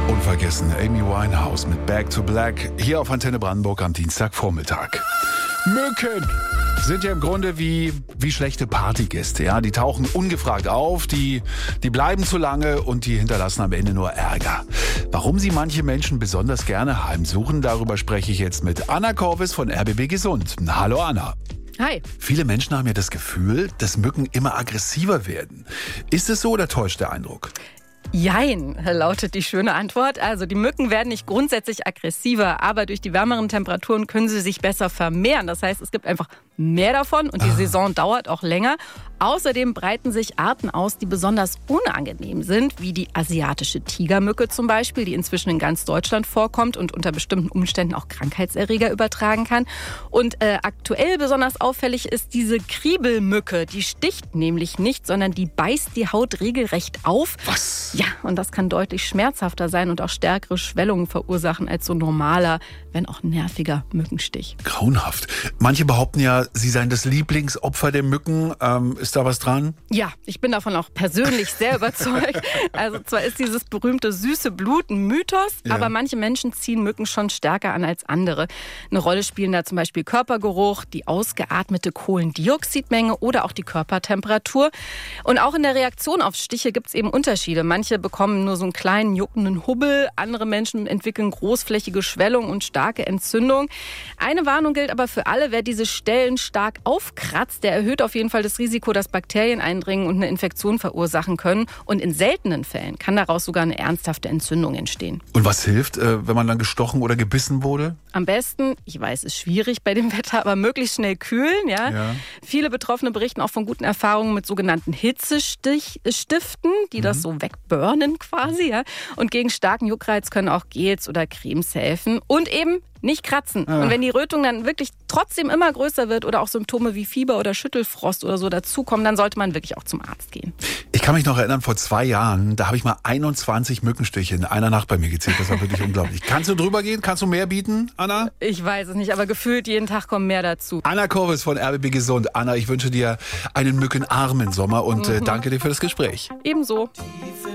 Unvergessen Amy Winehouse mit Back to Black hier auf Antenne Brandenburg am Dienstagvormittag. Mücken sind ja im Grunde wie schlechte Partygäste. Ja? Die tauchen ungefragt auf, die bleiben zu lange und die hinterlassen am Ende nur Ärger. Warum sie manche Menschen besonders gerne heimsuchen, darüber spreche ich jetzt mit Anna Korvis von RBB Gesund. Hallo Anna. Hi. Viele Menschen haben ja das Gefühl, dass Mücken immer aggressiver werden. Ist es so oder täuscht der Eindruck? Jein, lautet die schöne Antwort. Also die Mücken werden nicht grundsätzlich aggressiver, aber durch die wärmeren Temperaturen können sie sich besser vermehren. Das heißt, es gibt einfach mehr davon und die Saison dauert auch länger. Außerdem breiten sich Arten aus, die besonders unangenehm sind, wie die asiatische Tigermücke zum Beispiel, die inzwischen in ganz Deutschland vorkommt und unter bestimmten Umständen auch Krankheitserreger übertragen kann. Und aktuell besonders auffällig ist diese Kriebelmücke. Die sticht nämlich nicht, sondern die beißt die Haut regelrecht auf. Was? Ja, und das kann deutlich schmerzhafter sein und auch stärkere Schwellungen verursachen als so normaler, wenn auch nerviger Mückenstich. Grauenhaft. Manche behaupten ja, sie seien das Lieblingsopfer der Mücken. Ist da was dran? Ja, ich bin davon auch persönlich sehr überzeugt. Also zwar ist dieses berühmte süße Blut ein Mythos, aber manche Menschen ziehen Mücken schon stärker an als andere. Eine Rolle spielen da zum Beispiel Körpergeruch, die ausgeatmete Kohlendioxidmenge oder auch die Körpertemperatur. Und auch in der Reaktion auf Stiche gibt es eben Unterschiede. Manche bekommen nur so einen kleinen juckenden Hubbel, andere Menschen entwickeln großflächige Schwellung und starke Entzündung. Eine Warnung gilt aber für alle: Wer diese Stellen stark aufkratzt, der erhöht auf jeden Fall das Risiko, dass Bakterien eindringen und eine Infektion verursachen können. Und in seltenen Fällen kann daraus sogar eine ernsthafte Entzündung entstehen. Und was hilft, wenn man dann gestochen oder gebissen wurde? Am besten, ich weiß, ist schwierig bei dem Wetter, aber möglichst schnell kühlen. Ja? Viele Betroffene berichten auch von guten Erfahrungen mit sogenannten Hitzestiften, die das so wegburnen quasi. Ja? Und gegen starken Juckreiz können auch Gels oder Cremes helfen. Und eben nicht kratzen. Und wenn die Rötung dann wirklich trotzdem immer größer wird oder auch Symptome wie Fieber oder Schüttelfrost oder so dazukommen, dann sollte man wirklich auch zum Arzt gehen. Ich kann mich noch erinnern, vor 2 Jahren, da habe ich mal 21 Mückenstiche in einer Nacht bei mir gezählt. Das war wirklich unglaublich. Kannst du drüber gehen? Kannst du mehr bieten, Anna? Ich weiß es nicht, aber gefühlt jeden Tag kommen mehr dazu. Anna Korvis von RBB Gesund. Anna, ich wünsche dir einen mückenarmen Sommer und danke dir für das Gespräch. Ebenso.